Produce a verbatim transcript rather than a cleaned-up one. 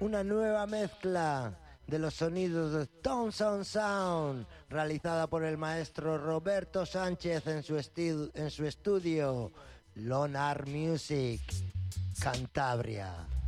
una nueva mezcla de los sonidos de Thousand Sound, realizada por el maestro Roberto Sánchez en su, esti- en su estudio Lonar Music, Cantabria.